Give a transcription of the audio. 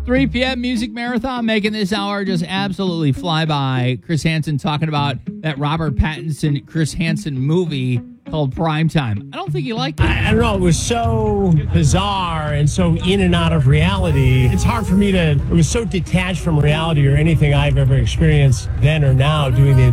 3 p.m. Music Marathon, making this hour just absolutely fly by. Chris Hansen talking about that Robert Pattinson, Chris Hansen movie called Primetime. I don't think you liked it. I don't know. It was so bizarre and so in and out of reality. It's hard for me to... It was so detached from reality or anything I've ever experienced then or now doing the